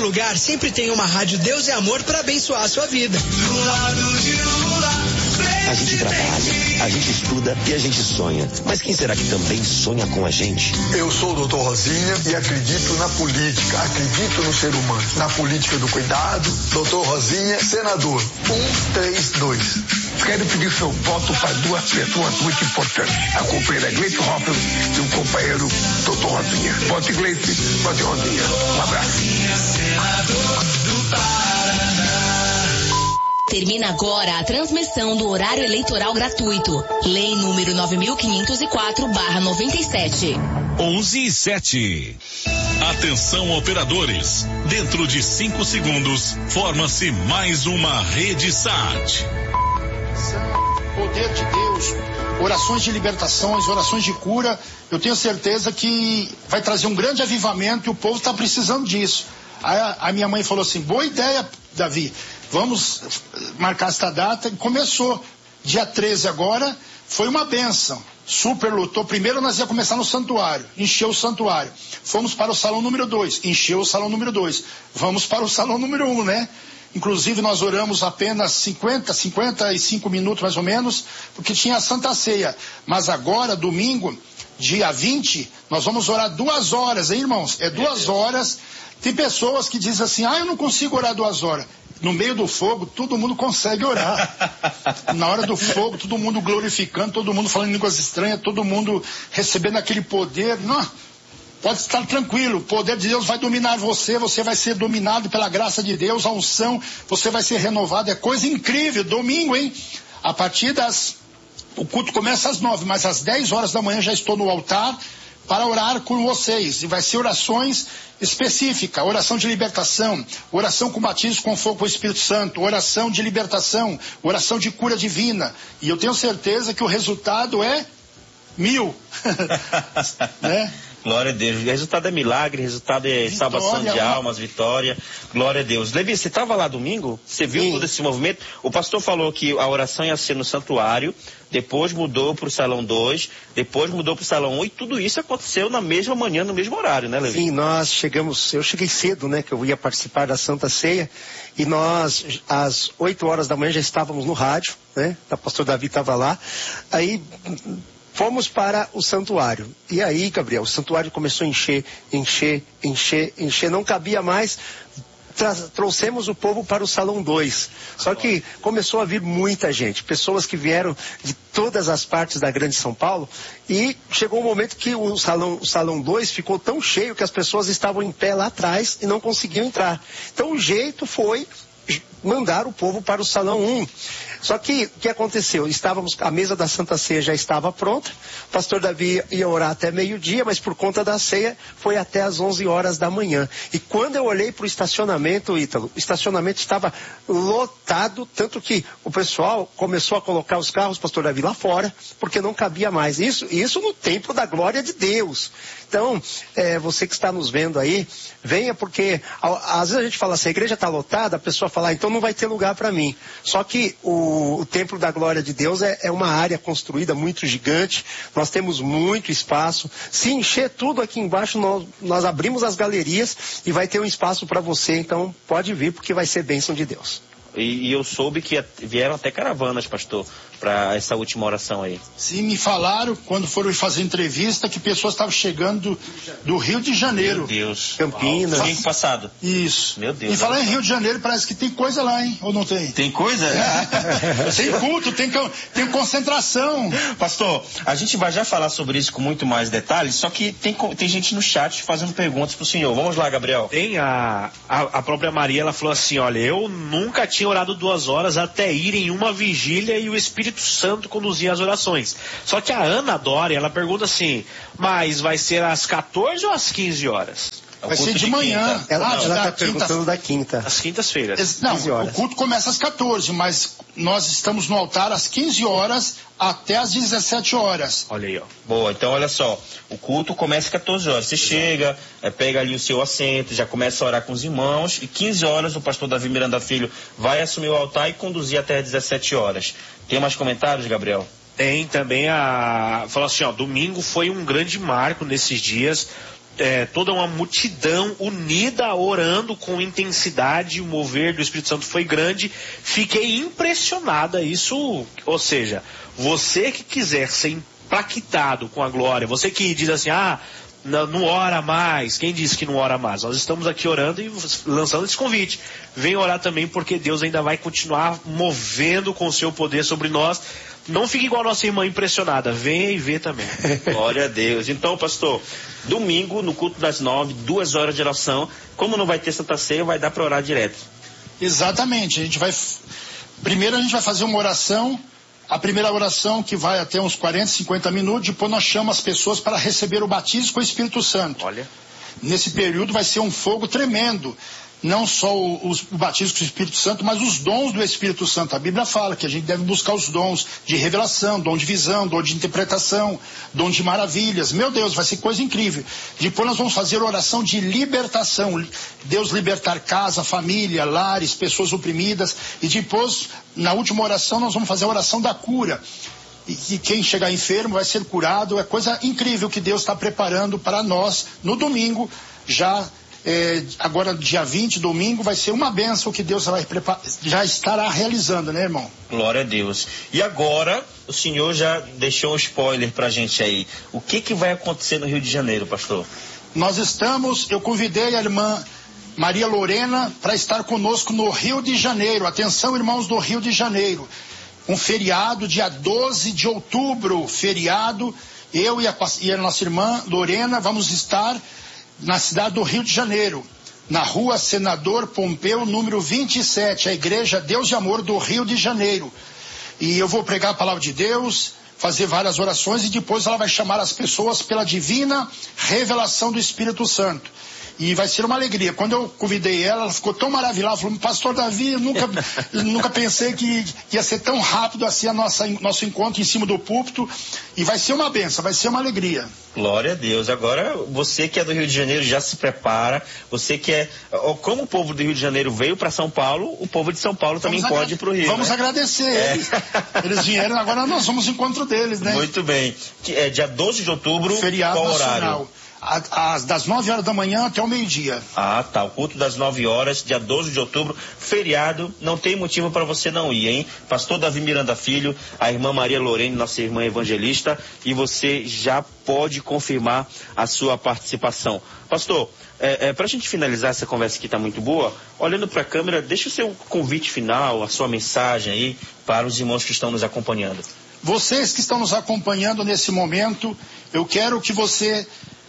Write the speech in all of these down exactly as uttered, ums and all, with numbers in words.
lugar sempre tem uma Rádio Deus e Amor para abençoar a sua vida. Do lado de Lula, a gente trabalha, a gente estuda e a gente sonha. Mas quem será que também sonha com a gente? Eu sou o doutor Rosinha e acredito na política, acredito no ser humano, na política do cuidado. doutor Rosinha, senador, um, três, dois. Quero pedir seu voto para duas pessoas muito importantes. A companheira Gleice Hoffman e o companheiro doutor Rosinha. Vote Gleice, vote Rosinha. Um abraço. senador do Paraná. Termina agora a transmissão do horário eleitoral gratuito. Lei número nove mil quinhentos e quatro barra noventa e sete. onze e sete. Atenção, operadores. Dentro de cinco segundos, forma-se mais uma rede S A T. Poder de Deus, orações de libertações, orações de cura, eu tenho certeza que vai trazer um grande avivamento e o povo está precisando disso. A, a minha mãe falou assim, boa ideia, Davi, vamos marcar esta data, e começou, dia treze agora, foi uma bênção, super lutou. Primeiro nós ia começar no santuário, encheu o santuário, fomos para o salão número dois, encheu o salão número dois, vamos para o salão número um, né? Inclusive nós oramos apenas cinquenta, cinquenta e cinco minutos mais ou menos, porque tinha a Santa Ceia. Mas agora, domingo, dia vinte, nós vamos orar duas horas, hein, irmãos? É duas horas. Tem pessoas que dizem assim, ah, eu não consigo orar duas horas. No meio do fogo, todo mundo consegue orar. Na hora do fogo, todo mundo glorificando, todo mundo falando em línguas estranhas, todo mundo recebendo aquele poder. Não, pode estar tranquilo, o poder de Deus vai dominar você, você vai ser dominado pela graça de Deus, a unção, você vai ser renovado, é coisa incrível. Domingo, hein? A partir das... O culto começa às nove, mas às dez horas da manhã já estou no altar para orar com vocês, e vai ser orações específicas, oração de libertação, oração com batismo com fogo com o Espírito Santo, oração de libertação, oração de cura divina, e eu tenho certeza que o resultado é mil, né? Glória a Deus. O resultado é milagre, o resultado é vitória, salvação de almas, vitória. Glória a Deus. Levi, você estava lá domingo? Você viu Sim. todo esse movimento? O pastor falou que a oração ia ser no santuário, depois mudou para o salão dois, depois mudou para o salão um, e tudo isso aconteceu na mesma manhã, no mesmo horário, né, Levi? Sim, nós chegamos, eu cheguei cedo, né, que eu ia participar da Santa Ceia, e nós, às oito horas da manhã, já estávamos no rádio, né, o pastor Davi estava lá, aí... Fomos para o santuário. E aí, Gabriel, o santuário começou a encher, encher, encher, encher. Não cabia mais. Trouxemos o povo para o salão dois. Só que começou a vir muita gente. Pessoas que vieram de todas as partes da grande São Paulo. E chegou um momento que o salão, o salão dois ficou tão cheio que as pessoas estavam em pé lá atrás e não conseguiam entrar. Então o jeito foi mandar o povo para o salão um. Só que, o que aconteceu? Estávamos, a mesa da Santa Ceia já estava pronta, o pastor Davi ia orar até meio-dia, mas por conta da ceia foi até às onze horas da manhã. E quando eu olhei para o estacionamento, Ítalo, o estacionamento estava lotado, tanto que o pessoal começou a colocar os carros, pastor Davi, lá fora, porque não cabia mais. Isso, isso no templo da glória de Deus. Então, é, você que está nos vendo aí, venha, porque às vezes a gente fala assim, a igreja está lotada, a pessoa fala, ah, então não vai ter lugar para mim. Só que o O, o Templo da Glória de Deus é, é uma área construída muito gigante, nós temos muito espaço. Se encher tudo aqui embaixo, nós, nós abrimos as galerias e vai ter um espaço para você, então pode vir porque vai ser bênção de Deus. E, e eu soube que vieram até caravanas, pastor, para essa última oração aí. Sim, me falaram, quando foram fazer entrevista, que pessoas estavam chegando do Rio de Janeiro. Meu Deus. Campinas. Domingo passado. Isso. Meu Deus. E falar em Rio de Janeiro, parece que tem coisa lá, hein? Ou não tem? Tem coisa? É. Tem culto, tem, tem concentração. Pastor, a gente vai já falar sobre isso com muito mais detalhes, só que tem, tem gente no chat fazendo perguntas pro senhor. Vamos lá, Gabriel. Tem a, a, a própria Maria, ela falou assim, olha, eu nunca tinha orado duas horas até ir em uma vigília e o Espírito Santo conduzir as orações. Só que a Ana Dória, ela pergunta assim, mas vai ser às quatorze ou às quinze horas? Vai ser de, de manhã. Quinta. Ela está perguntando da quinta. Às quintas-feiras. Não, o culto começa às quatorze, mas nós estamos no altar às quinze horas até às dezessete horas. Olha aí, ó. Boa, então olha só, o culto começa às quatorze horas. Você Exato. chega, é, pega ali o seu assento, já começa a orar com os irmãos, e quinze horas o pastor Davi Miranda Filho vai assumir o altar e conduzir até às dezessete horas. Tem mais comentários, Gabriel? Tem também a... Falou assim, ó, domingo foi um grande marco nesses dias. é, toda uma multidão unida, orando com intensidade, o mover do Espírito Santo foi grande. Fiquei impressionada, isso, ou seja, você que quiser ser impactado com a glória, você que diz assim, ah, não, não ora mais, quem disse que não ora mais? Nós estamos aqui orando e lançando esse convite. Venha orar também, porque Deus ainda vai continuar movendo com o seu poder sobre nós. Não fique igual a nossa irmã impressionada, venha e vê também. Glória a Deus. Então, pastor, domingo, no culto das nove, duas horas de oração, como não vai ter Santa Ceia, vai dar para orar direto. Exatamente, a gente vai, primeiro a gente vai fazer uma oração, a primeira oração que vai até uns quarenta, cinquenta minutos, depois nós chamamos as pessoas para receber o batismo com o Espírito Santo. Olha. Nesse período vai ser um fogo tremendo. Não só o, o batismo com o Espírito Santo, mas os dons do Espírito Santo. A Bíblia fala que a gente deve buscar os dons de revelação, dom de visão, dom de interpretação, dom de maravilhas. Meu Deus, vai ser coisa incrível. Depois nós vamos fazer oração de libertação. Deus libertar casa, família, lares, pessoas oprimidas. E depois, na última oração, nós vamos fazer a oração da cura. E, e quem chegar enfermo vai ser curado. É coisa incrível que Deus está preparando para nós no domingo, já... É, agora dia vinte, domingo, vai ser uma bênção que Deus vai preparar, já estará realizando, né, irmão? Glória a Deus. E agora, o senhor já deixou um spoiler pra gente aí. O que que vai acontecer no Rio de Janeiro, pastor? Nós estamos, eu convidei a irmã Maria Lorena para estar conosco no Rio de Janeiro. Atenção, irmãos do Rio de Janeiro. Um feriado, dia doze de outubro, feriado. Eu e a, e a nossa irmã Lorena vamos estar na cidade do Rio de Janeiro, na rua Senador Pompeu, número vinte e sete, a Igreja Deus de Amor do Rio de Janeiro. E eu vou pregar a palavra de Deus, fazer várias orações e depois ela vai chamar as pessoas pela divina revelação do Espírito Santo. E vai ser uma alegria. Quando eu convidei ela, ela ficou tão maravilhada, falou, pastor Davi, eu nunca, eu nunca pensei que ia ser tão rápido assim a nossa, nosso encontro em cima do púlpito. E vai ser uma bênção, vai ser uma alegria. Glória a Deus. Agora, você que é do Rio de Janeiro já se prepara. Você que é... Como o povo do Rio de Janeiro veio para São Paulo, o povo de São Paulo também vamos pode ir para o Rio. Vamos né? agradecer é. eles. Eles vieram, agora nós vamos ao encontro deles, né? Muito bem. É dia doze de outubro, feriado qual nacional. horário? As, das nove horas da manhã até o meio-dia. Ah, tá. O culto das nove horas, dia doze de outubro, feriado. Não tem motivo para você não ir, hein? Pastor Davi Miranda Filho, a irmã Maria Lorene, nossa irmã evangelista, e você já pode confirmar a sua participação. Pastor, é, é, para a gente finalizar essa conversa que está muito boa, olhando para a câmera, deixa o seu convite final, a sua mensagem aí para os irmãos que estão nos acompanhando. Vocês que estão nos acompanhando nesse momento, eu quero que você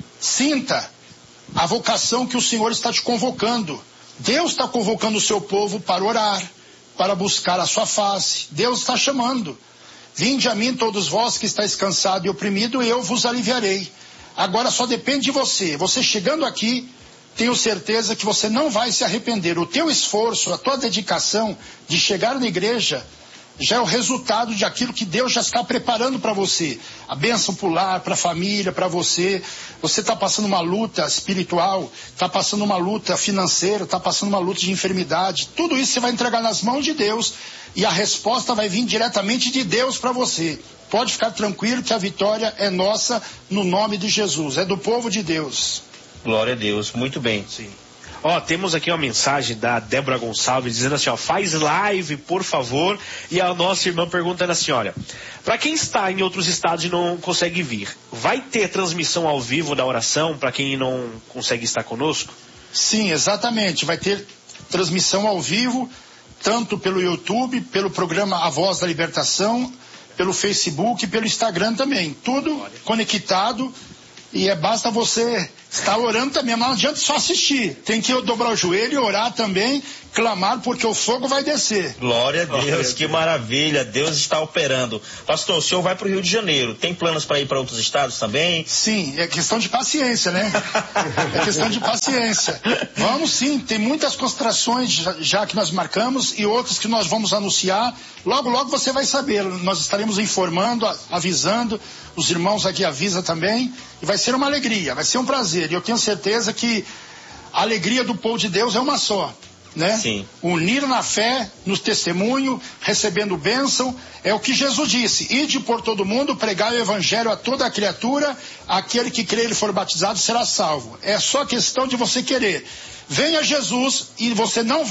sinta a vocação que o Senhor está te convocando. Deus está convocando o seu povo para orar, para buscar a sua face. Deus está chamando. Vinde a mim todos vós que estáis cansados e oprimidos, e eu vos aliviarei. Agora só depende de você. Você chegando aqui, tenho certeza que você não vai se arrepender. O teu esforço, a tua dedicação de chegar na igreja já é o resultado de aquilo que Deus já está preparando para você. A bênção pular para a família, para você. Você está passando uma luta espiritual, está passando uma luta financeira, está passando uma luta de enfermidade. Tudo isso você vai entregar nas mãos de Deus e a resposta vai vir diretamente de Deus para você. Pode ficar tranquilo que a vitória é nossa no nome de Jesus. É do povo de Deus. Glória a Deus. Muito bem. Sim. Ó, temos aqui uma mensagem da Débora Gonçalves dizendo assim, ó, faz live, por favor. E a nossa irmã perguntando assim, olha, para quem está em outros estados e não consegue vir, vai ter transmissão ao vivo da oração para quem não consegue estar conosco? Sim, exatamente. Vai ter transmissão ao vivo, tanto pelo YouTube, pelo programa A Voz da Libertação, pelo Facebook e pelo Instagram também. Tudo olha. Conectado. E é, basta você estar orando também, mas não adianta só assistir. Tem que dobrar o joelho e orar também, clamar, porque o fogo vai descer. Glória a Deus, Glória que maravilha, Deus está operando. Pastor, o senhor vai para o Rio de Janeiro, tem planos para ir para outros estados também? Sim, é questão de paciência, né? É questão de paciência. Vamos sim, tem muitas concentrações já, já que nós marcamos e outras que nós vamos anunciar. Logo, logo você vai saber, nós estaremos informando, avisando, os irmãos aqui avisam também, e vai ser uma alegria, vai ser um prazer. E eu tenho certeza que a alegria do povo de Deus é uma só. né? Sim. Unir na fé, no testemunho, recebendo bênção, é o que Jesus disse: ide por todo mundo, pregai o evangelho a toda a criatura, aquele que crer e for batizado será salvo. É só questão de você querer. Venha Jesus e você não vai